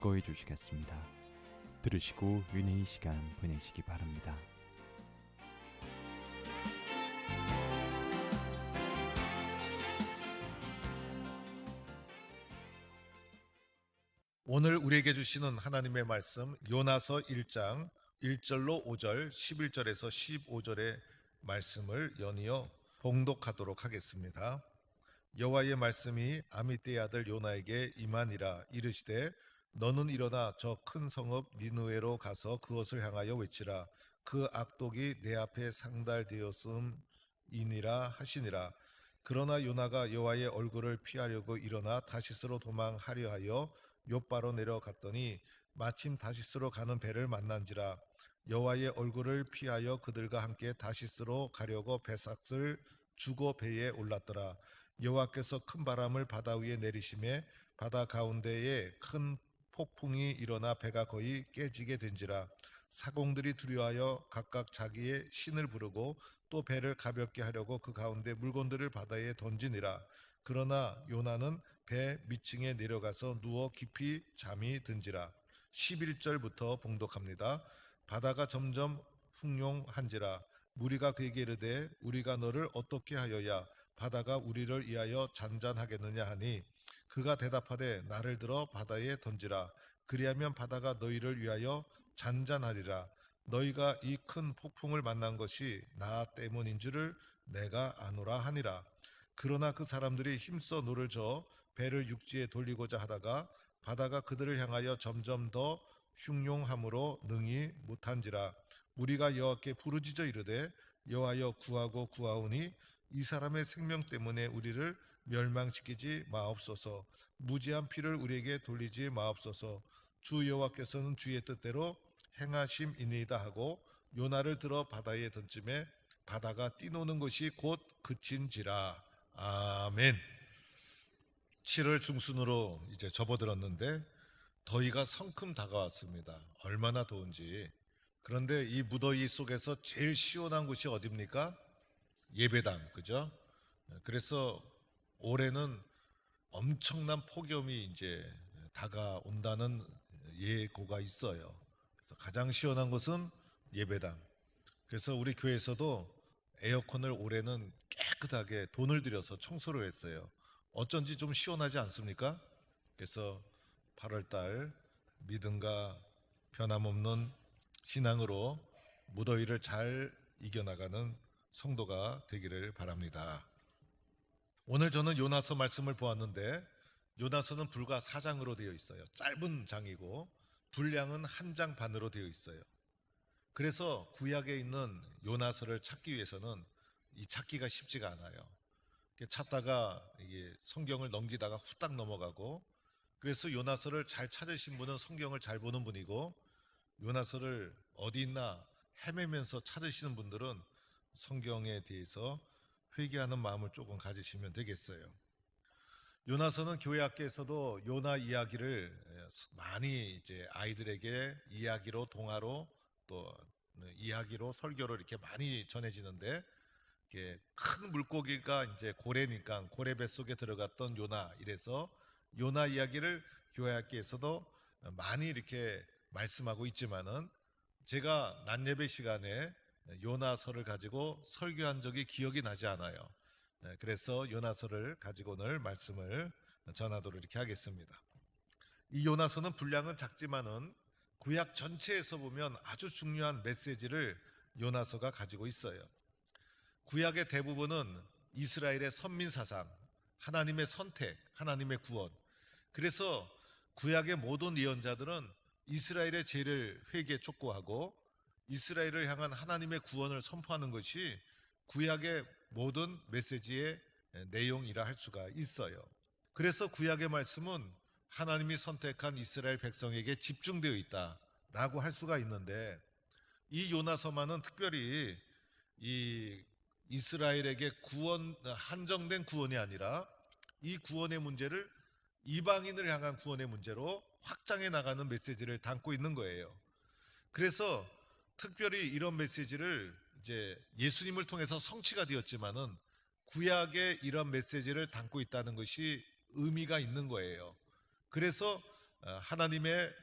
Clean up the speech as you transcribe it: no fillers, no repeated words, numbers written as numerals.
기꺼이 주시겠습니다. 들으시고 은혜의 시간 보내시기 바랍니다. 오늘 우리에게 주시는 하나님의 말씀 요나서 1장 1절로 5절, 11절에서 15절의 말씀을 연이어 봉독하도록 하겠습니다. 여호와의 말씀이 아미떼의 아들 요나에게 임하니라. 이르시되 너는 일어나 저 큰 성읍 니느웨로 가서 그것을 향하여 외치라. 그 악독이 내 앞에 상달되었음이니라 하시니라. 그러나 요나가 여호와의 얼굴을 피하려고 일어나 다시스로 도망하려 하여 욥바로 내려갔더니 마침 다시스로 가는 배를 만난지라. 여호와의 얼굴을 피하여 그들과 함께 다시스로 가려고 배삭을 주고 배에 올랐더라. 여호와께서 큰 바람을 바다 위에 내리심에 바다 가운데에 큰 폭풍이 일어나 배가 거의 깨지게 된지라. 사공들이 두려워하여 각각 자기의 신을 부르고 또 배를 가볍게 하려고 그 가운데 물건들을 바다에 던지니라. 그러나 요나는 배 밑층에 내려가서 누워 깊이 잠이 든지라. 11절부터 봉독합니다. 바다가 점점 흉용한지라. 무리가 그에게 이르되 우리가 너를 어떻게 하여야 바다가 우리를 위하여 잔잔하겠느냐 하니 그가 대답하되 나를 들어 바다에 던지라. 그리하면 바다가 너희를 위하여 잔잔하리라. 너희가 이 큰 폭풍을 만난 것이 나 때문인 줄을 내가 아노라 하니라. 그러나 그 사람들이 힘써 노를 저어 배를 육지에 돌리고자 하다가 바다가 그들을 향하여 점점 더 흉용함으로 능히 못한지라. 우리가 여호와께 부르짖어 이르되 여호와여 구하고 구하오니 이 사람의 생명 때문에 우리를 멸망시키지 마옵소서. 무지한 피를 우리에게 돌리지 마옵소서. 주 여호와께서는 주의 뜻대로 행하심이니이다 하고 요나를 들어 바다에 던짐에 바다가 뛰노는 것이 곧 그친지라. 아멘. 7월 중순으로 이제 접어들었는데 더위가 성큼 다가왔습니다. 얼마나 더운지. 그런데 이 무더위 속에서 제일 시원한 곳이 어디입니까? 예배당, 그죠? 그래서 올해는 엄청난 폭염이 이제 다가온다는 예고가 있어요. 그래서 가장 시원한 곳은 예배당. 그래서 우리 교회에서도 에어컨을 올해는 깨끗하게 돈을 들여서 청소를 했어요. 어쩐지 좀 시원하지 않습니까? 그래서 8월달 믿음과 변함없는 신앙으로 무더위를 잘 이겨나가는 성도가 되기를 바랍니다. 오늘 저는 요나서 말씀을 보았는데 요나서는 불과 4장으로 되어 있어요. 짧은 장이고 분량은 1장 반으로 되어 있어요. 그래서 구약에 있는 요나서를 찾기 위해서는 이 찾기가 쉽지가 않아요. 찾다가 이게 성경을 넘기다가 후딱 넘어가고, 그래서 요나서를 잘 찾으신 분은 성경을 잘 보는 분이고 요나서를 어디 있나 헤매면서 찾으시는 분들은 성경에 대해서 회개하는 마음을 조금 가지시면 되겠어요. 요나서는 교회 학교에서도 요나 이야기를 많이 이제 아이들에게 이야기로, 동화로, 또 이야기로, 설교로 이렇게 많이 전해지는데, 이렇게 큰 물고기가 이제 고래니까 고래 뱃속에 들어갔던 요나, 이래서 요나 이야기를 교회 학교에서도 많이 이렇게 말씀하고 있지만은 제가 낮 예배 시간에 요나서를 가지고 설교한 적이 기억이 나지 않아요. 그래서 요나서를 가지고 오늘 말씀을 전하도록 이렇게 하겠습니다. 이 요나서는 분량은 작지만은 구약 전체에서 보면 아주 중요한 메시지를 요나서가 가지고 있어요. 구약의 대부분은 이스라엘의 선민사상, 하나님의 선택, 하나님의 구원. 그래서 구약의 모든 예언자들은 이스라엘의 죄를 회개 촉구하고 이스라엘을 향한 하나님의 구원을 선포하는 것이 구약의 모든 메시지의 내용이라 할 수가 있어요. 그래서 구약의 말씀은 하나님이 선택한 이스라엘 백성에게 집중되어 있다라고 할 수가 있는데, 이 요나서만은 특별히 이 이스라엘에게 구원, 한정된 구원이 아니라 이 구원의 문제를 이방인을 향한 구원의 문제로 확장해 나가는 메시지를 담고 있는 거예요. 그래서 특별히 이런 메시지를 이제 예수님을 통해서 성취가 되었지만은 구약에 이런 메시지를 담고 있다는 것이 의미가 있는 거예요. 그래서 하나님의